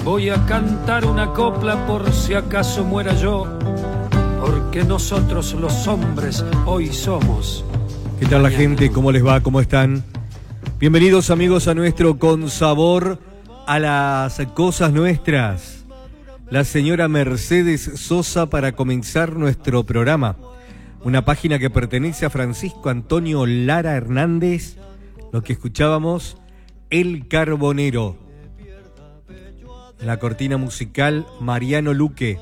voy a cantar una copla por si acaso muera yo, porque nosotros los hombres hoy somos. ¿Qué tal la gente? ¿Cómo les va? ¿Cómo están? Bienvenidos amigos a nuestro Con Sabor a las Cosas Nuestras. La señora Mercedes Sosa para comenzar nuestro programa. Una página que pertenece a Francisco Antonio Lara Hernández. Lo que escuchábamos, El Carbonero. La cortina musical, Mariano Luque.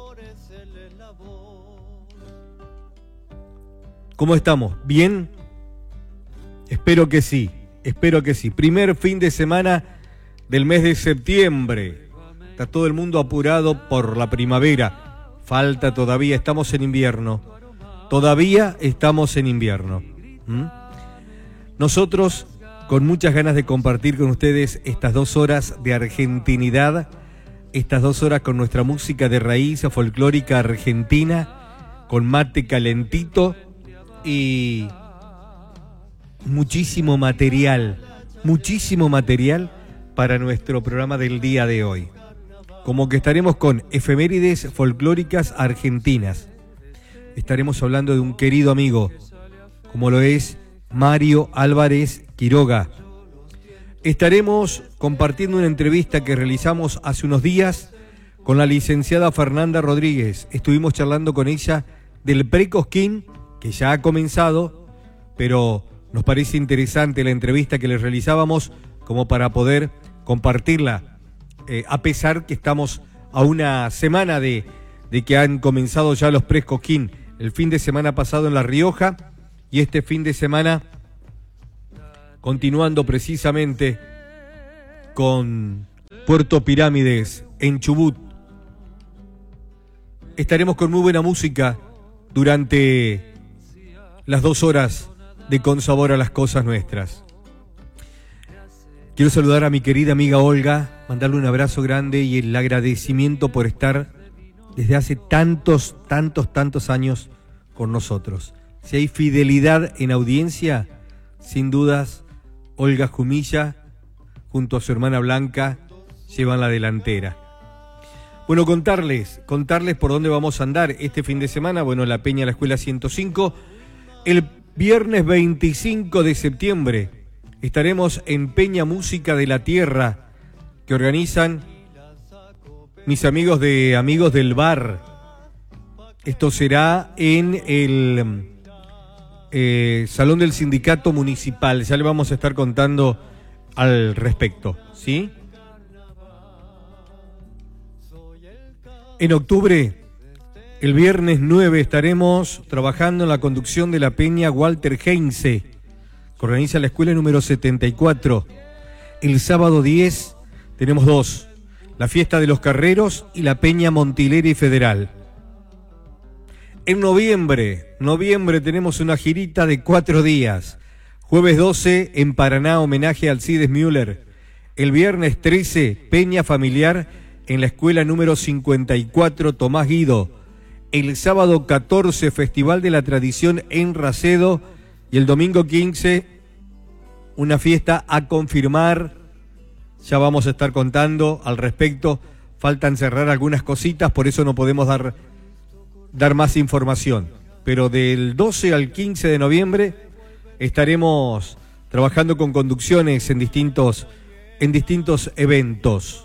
¿Cómo estamos? ¿Bien? Espero que sí, espero que sí. Primer fin de semana del mes de septiembre. Está todo el mundo apurado por la primavera. Falta todavía, estamos en invierno. Todavía estamos en invierno. Nosotros, con muchas ganas de compartir con ustedes estas 2 horas de argentinidad, estas 2 horas con nuestra música de raíz folclórica argentina, con mate calentito y muchísimo material para nuestro programa del día de hoy. Como que estaremos con efemérides folclóricas argentinas. Estaremos hablando de un querido amigo, como lo es Mario Álvarez Quiroga. Estaremos compartiendo una entrevista que realizamos hace unos días con la licenciada Fernanda Rodríguez. Estuvimos charlando con ella del Pre-Cosquín, que ya ha comenzado, pero nos parece interesante la entrevista que les realizábamos como para poder compartirla, a pesar que estamos a una semana de que han comenzado ya los Pre-Cosquín, el fin de semana pasado en La Rioja y este fin de semana continuando precisamente con Puerto Pirámides en Chubut. Estaremos con muy buena música durante las 2 horas de Con Sabor a las Cosas Nuestras. Quiero saludar a mi querida amiga Olga, mandarle un abrazo grande y el agradecimiento por estar desde hace tantos años con nosotros. Si hay fidelidad en audiencia, sin dudas, Olga Jumilla, junto a su hermana Blanca, llevan la delantera. Bueno, contarles por dónde vamos a andar este fin de semana. Bueno, la Peña La Escuela 105. El viernes 25 de septiembre estaremos en Peña Música de la Tierra, que organizan mis amigos del Bar. Esto será en el Salón del Sindicato Municipal. Ya le vamos a estar contando al respecto, ¿sí? En octubre, el viernes 9, estaremos trabajando en la conducción de la Peña Walter Heinze, que organiza la escuela número 74. El sábado 10 tenemos 2, la Fiesta de los Carreros y la Peña Montileri Federal. En noviembre tenemos una girita de 4 días. Jueves 12 en Paraná, homenaje a Alcides Müller. El viernes 13, Peña Familiar en la escuela número 54 Tomás Guido. El sábado 14, Festival de la Tradición en Racedo. Y el domingo 15, una fiesta a confirmar. Ya vamos a estar contando al respecto. Faltan cerrar algunas cositas, por eso no podemos dar más información. Pero del 12 al 15 de noviembre estaremos trabajando con conducciones en distintos eventos.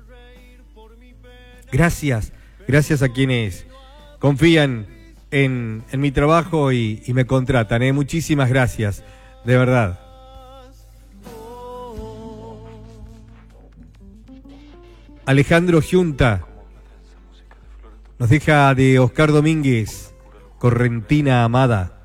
Gracias a quienes confían en mi trabajo y me contratan. Muchísimas gracias, de verdad. Alejandro Giunta nos deja de Oscar Domínguez, Correntina Amada.